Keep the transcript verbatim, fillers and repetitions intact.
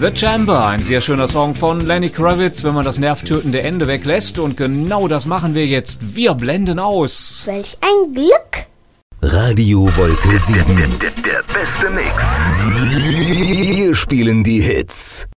The Chamber, ein sehr schöner Song von Lenny Kravitz, wenn man das nervtötende Ende weglässt. Und genau das machen wir jetzt. Wir blenden aus. Welch ein Glück! Radio Wolke sieben. Der, der, der beste Mix. Wir spielen die Hits.